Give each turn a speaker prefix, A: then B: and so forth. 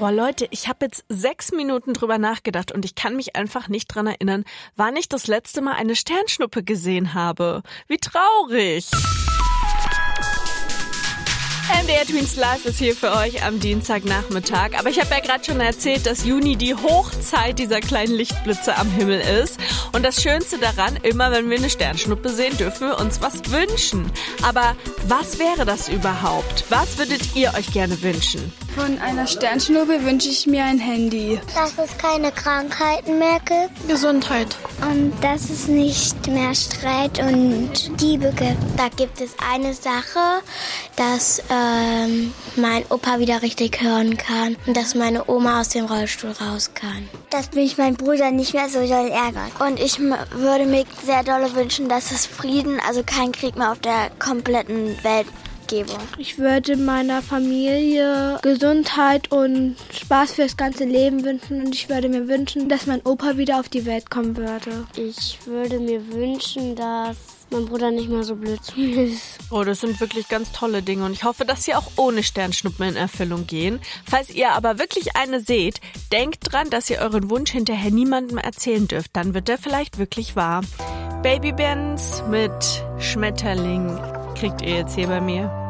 A: Boah, Leute, ich habe jetzt 6 Minuten drüber nachgedacht und ich kann mich einfach nicht dran erinnern, wann ich das letzte Mal eine Sternschnuppe gesehen habe. Wie traurig. MDR Tweens Live ist hier für euch am Dienstagnachmittag. Aber ich habe ja gerade schon erzählt, dass Juni die Hochzeit dieser kleinen Lichtblitze am Himmel ist. Und das Schönste daran, immer wenn wir eine Sternschnuppe sehen, dürfen wir uns was wünschen. Aber was wäre das überhaupt? Was würdet ihr euch gerne wünschen?
B: Von einer Sternschnuppe wünsche ich mir ein Handy.
C: Dass es keine Krankheiten mehr gibt.
B: Gesundheit.
C: Und dass es nicht mehr Streit und Diebe gibt. Da gibt es eine Sache, dass mein Opa wieder richtig hören kann und dass meine Oma aus dem Rollstuhl raus kann. Dass mich mein Bruder nicht mehr so doll ärgert. Und ich würde mir sehr doll wünschen, dass es Frieden, also kein Krieg mehr auf der kompletten Welt gäbe.
D: Ich würde meiner Familie Gesundheit und Spaß fürs ganze Leben wünschen und ich würde mir wünschen, dass mein Opa wieder auf die Welt kommen würde.
E: Ich würde mir wünschen, dass mein Bruder nicht mehr so blöd zu mir ist.
A: Oh, das sind wirklich ganz tolle Dinge und ich hoffe, dass sie auch ohne Sternschnuppen in Erfüllung gehen. Falls ihr aber wirklich eine seht, denkt dran, dass ihr euren Wunsch hinterher niemandem erzählen dürft. Dann wird der vielleicht wirklich wahr. Babybands mit Schmetterling kriegt ihr jetzt hier bei mir.